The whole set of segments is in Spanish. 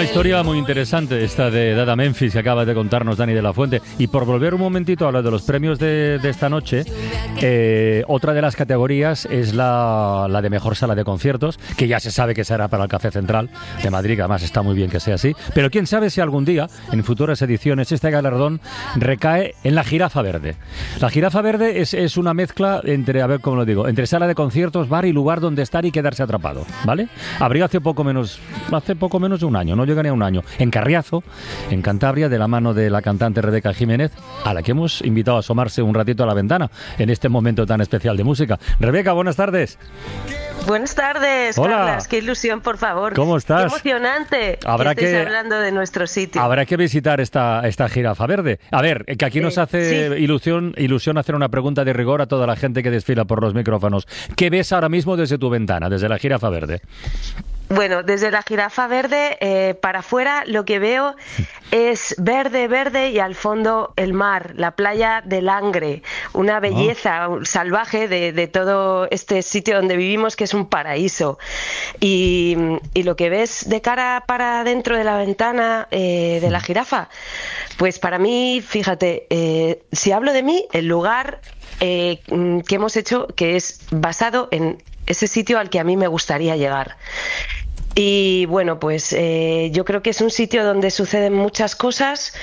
Una historia muy interesante esta de Dada Memphis que acaba de contarnos Dani de la Fuente. Y por volver un momentito a hablar de los premios de esta noche, otra de las categorías es la de mejor sala de conciertos, que ya se sabe que será para el Café Central de Madrid, que además está muy bien que sea así. Pero quién sabe si algún día, en futuras ediciones, este galardón recae en la Jirafa Verde. La Jirafa Verde es una mezcla entre, a ver cómo lo digo, entre sala de conciertos, bar y lugar donde estar y quedarse atrapado, ¿vale? Abrió hace poco menos de un año, no llega ni a un año, en Carriazo, en Cantabria, de la mano de la cantante Rebeca Jiménez, a la que hemos invitado a asomarse un ratito a la ventana en este momento tan especial de música. Rebeca, buenas tardes. Buenas tardes, hola. Carlas, qué ilusión, por favor. ¿Cómo estás? Qué emocionante que estés hablando de nuestro sitio. Habrá que visitar esta Jirafa Verde. A ver, que aquí nos hace ilusión hacer una pregunta de rigor a toda la gente que desfila por los micrófonos. ¿Qué ves ahora mismo desde tu ventana, desde la Jirafa Verde? Bueno, desde la Jirafa Verde para afuera lo que veo es verde y al fondo el mar, la playa de Langre, una belleza salvaje de todo este sitio donde vivimos, que es un paraíso. Y lo que ves de cara para adentro de la ventana de la jirafa, pues para mí, fíjate, si hablo de mí, el lugar que hemos hecho, que es basado en ese sitio al que a mí me gustaría llegar. Y bueno, pues yo creo que es un sitio donde suceden muchas cosas,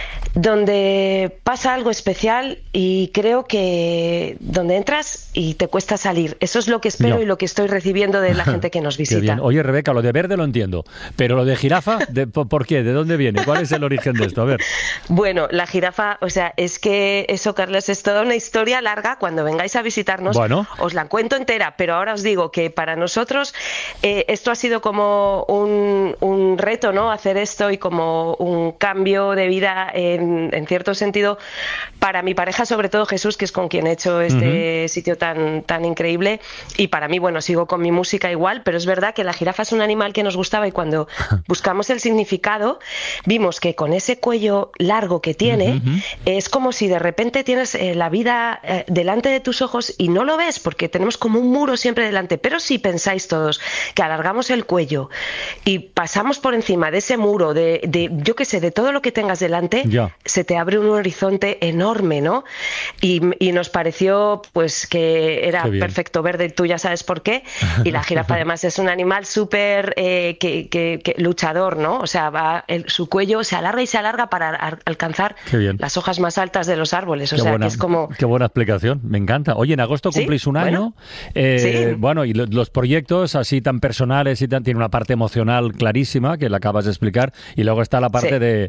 donde pasa algo especial y creo que donde entras y te cuesta salir. Eso es lo que espero y lo que estoy recibiendo de la gente que nos visita. Qué bien. Oye, Rebeca, lo de verde lo entiendo, pero lo de jirafa, ¿por qué? ¿De dónde viene? ¿Cuál es el origen de esto? A ver. Bueno, la jirafa, o sea, es que eso, Carlos, es toda una historia larga. Cuando vengáis a visitarnos, os la cuento entera, pero ahora os digo que para nosotros esto ha sido como un reto, ¿no? Hacer esto y como un cambio de vida en cierto sentido para mi pareja, sobre todo Jesús, que es con quien he hecho este sitio tan increíble, y para mí, bueno, sigo con mi música igual, pero es verdad que la jirafa es un animal que nos gustaba y cuando buscamos el significado vimos que con ese cuello largo que tiene es como si de repente tienes la vida delante de tus ojos y no lo ves porque tenemos como un muro siempre delante, pero si pensáis todos que alargamos el cuello y pasamos por encima de ese muro de yo qué sé, de todo lo que tengas delante, se te abre un horizonte enorme, ¿no? Y nos pareció pues que era perfecto verde, tú ya sabes por qué, y la jirafa además es un animal súper que luchador, ¿no? O sea, su cuello se alarga y se alarga para alcanzar las hojas más altas de los árboles, o sea, que es como... Qué buena explicación, me encanta. Oye, en agosto cumplís un año, bueno, y los proyectos así tan personales y tiene una parte emocional clarísima, que la acabas de explicar, y luego está la parte de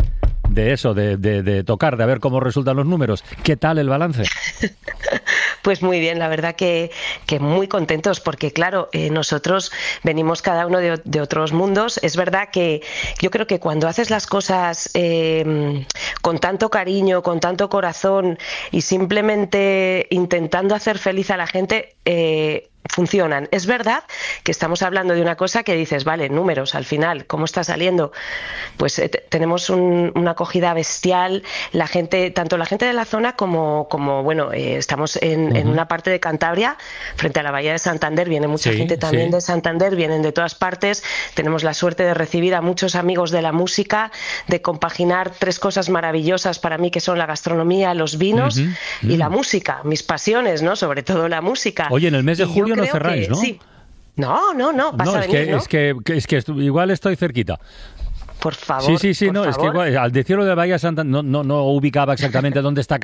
tocar, de ver cómo resultan los números. ¿Qué tal el balance? Pues muy bien, la verdad que muy contentos, porque claro, nosotros venimos cada uno de otros mundos. Es verdad que yo creo que cuando haces las cosas con tanto cariño, con tanto corazón y simplemente intentando hacer feliz a la gente, funcionan. Es verdad que estamos hablando de una cosa que dices, vale, números, al final, ¿cómo está saliendo? Pues tenemos una acogida bestial, la gente, tanto la gente de la zona como bueno, estamos en una parte de Cantabria, frente a la bahía de Santander, viene mucha gente también de Santander, vienen de todas partes, tenemos la suerte de recibir a muchos amigos de la música, de compaginar tres cosas maravillosas para mí, que son la gastronomía, los vinos y la música, mis pasiones, ¿no? Sobre todo la música. Oye, en el mes de julio no cerráis, ¿no? Sí. No, vas a venir, ¿no? Es que igual estoy cerquita. Por favor. Sí, no, es que igual, al decirlo de Bahía Santa no ubicaba exactamente dónde está